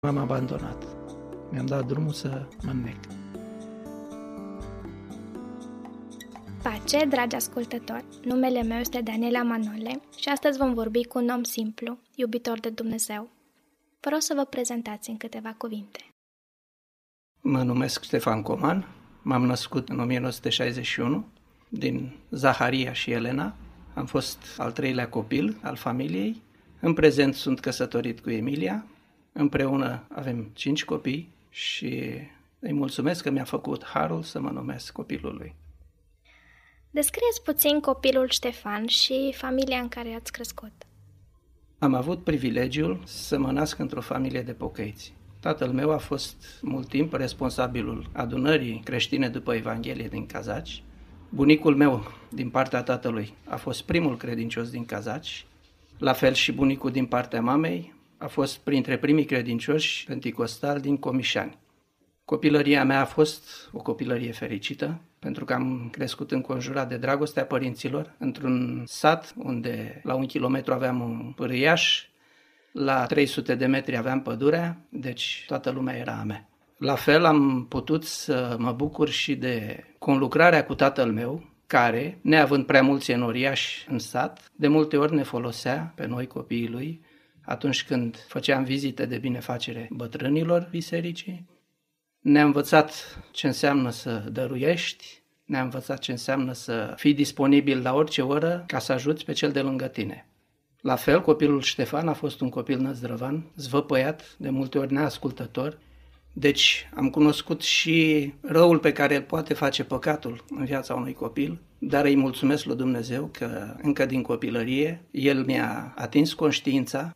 M-am abandonat. Mi-am dat drumul să mă înnec. Pace, dragi ascultători! Numele meu este Daniela Manole și astăzi vom vorbi cu un om simplu, iubitor de Dumnezeu. Vă rog să vă prezentați în câteva cuvinte. Mă numesc Ștefan Coman, m-am născut în 1961 din Zaharia și Elena. Am fost al treilea copil al familiei. În prezent sunt căsătorit cu Emilia. Împreună avem 5 copii și îi mulțumesc că mi-a făcut harul să mă numesc copilul lui. Descrieți puțin copilul Ștefan și familia în care ați crescut. Am avut privilegiul să mă nasc într-o familie de pocăiți. Tatăl meu a fost mult timp responsabilul adunării creștine după Evanghelie din Cazaci. Bunicul meu, din partea tatălui, a fost primul credincios din Cazaci. La fel și bunicul din partea mamei a fost printre primii credincioși penticostali din Comișani. Copilăria mea a fost o copilărie fericită, pentru că am crescut înconjurat de dragostea părinților, într-un sat unde la 1 kilometru aveam un pârâiaș, la 300 de metri aveam pădurea, deci toată lumea era a mea. La fel am putut să mă bucur și de conlucrarea cu tatăl meu, care, neavând prea mulți enoriași în sat, de multe ori ne folosea pe noi copiii lui atunci când făceam vizite de binefacere bătrânilor bisericii. Ne-a învățat ce înseamnă să dăruiești, ne-a învățat ce înseamnă să fii disponibil la orice oră ca să ajuți pe cel de lângă tine. La fel, copilul Ștefan a fost un copil năzdrăvan, zvăpăiat, de multe ori neascultător. Deci am cunoscut și răul pe care îl poate face păcatul în viața unui copil, dar îi mulțumesc lui Dumnezeu că încă din copilărie El mi-a atins conștiința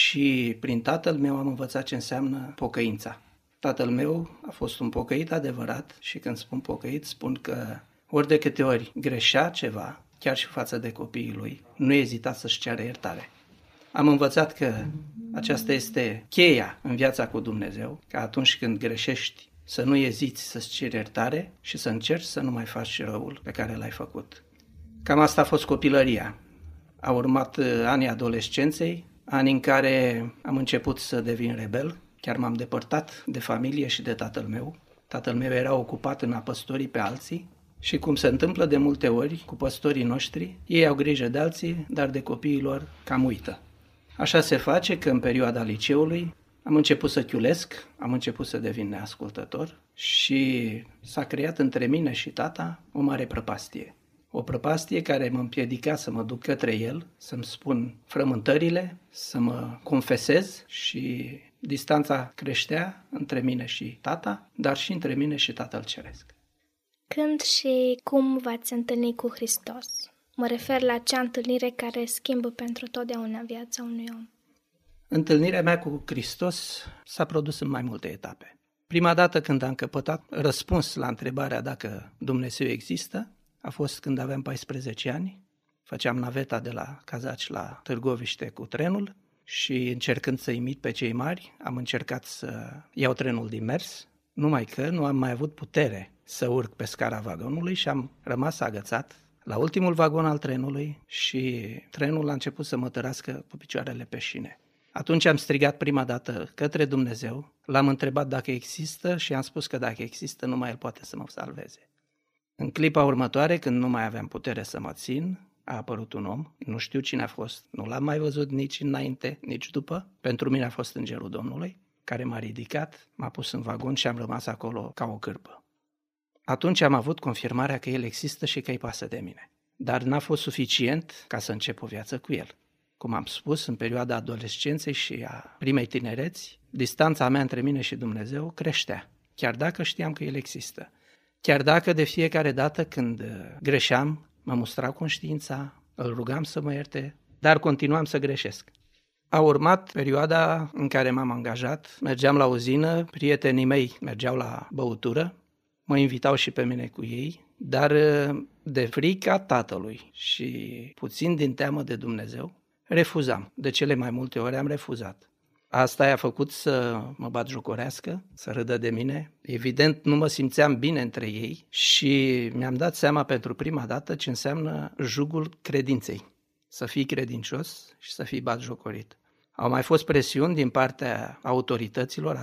și prin tatăl meu am învățat ce înseamnă pocăința. Tatăl meu a fost un pocăit adevărat și când spun pocăit, spun că ori de câte ori greșea ceva, chiar și față de copiii lui, nu ezita să-și ceară iertare. Am învățat că aceasta este cheia în viața cu Dumnezeu, că atunci când greșești să nu eziți să-ți ceri iertare și să încerci să nu mai faci răul pe care l-ai făcut. Cam asta a fost copilăria. Au urmat anii adolescenței, ani în care am început să devin rebel. Chiar m-am depărtat de familie și de tatăl meu. Tatăl meu era ocupat în a păstori pe alții și cum se întâmplă de multe ori cu păstorii noștri, ei au grijă de alții, dar de copiii lor cam uită. Așa se face că în perioada liceului am început să chiulesc, am început să devin neascultător și s-a creat între mine și tata o mare prăpastie. O prăpastie care mă împiedica să mă duc către el, să-mi spun frământările, să mă confesez și distanța creștea între mine și tata, dar și între mine și Tatăl Ceresc. Când și cum v-ați întâlnit cu Hristos? Mă refer la acea întâlnire care schimbă pentru totdeauna viața unui om. Întâlnirea mea cu Hristos s-a produs în mai multe etape. Prima dată când am căpătat răspuns la întrebarea dacă Dumnezeu există, a fost când aveam 14 ani. Făceam naveta de la Cazaci la Târgoviște cu trenul și încercând să imit pe cei mari, am încercat să iau trenul din mers, numai că nu am mai avut putere să urc pe scara vagonului și am rămas agățat la ultimul vagon al trenului și trenul a început să mă tărască cu picioarele pe șine. Atunci am strigat prima dată către Dumnezeu, l-am întrebat dacă există și am spus că dacă există, numai El poate să mă salveze. În clipa următoare, când nu mai aveam putere să mă țin, a apărut un om, nu știu cine a fost, nu l-am mai văzut nici înainte, nici după. Pentru mine a fost Îngerul Domnului, care m-a ridicat, m-a pus în vagon și am rămas acolo ca o cârpă. Atunci am avut confirmarea că El există și că îi pasă de mine. Dar n-a fost suficient ca să încep o viață cu El. Cum am spus, în perioada adolescenței și a primei tinereți, distanța mea între mine și Dumnezeu creștea, chiar dacă știam că El există. Chiar dacă de fiecare dată când greșeam, mă mustra conștiința, îl rugam să mă ierte, dar continuam să greșesc. A urmat perioada în care m-am angajat, mergeam la uzină, prietenii mei mergeau la băutură, mă invitau și pe mine cu ei, dar de frica tatălui și puțin din teamă de Dumnezeu, refuzam. De cele mai multe ori am refuzat. Asta i-a făcut să mă batjocorească, să râdă de mine. Evident, nu mă simțeam bine între ei și mi-am dat seama pentru prima dată ce înseamnă jugul credinței. Să fii credincios și să fii batjocorit. Au mai fost presiuni din partea autorităților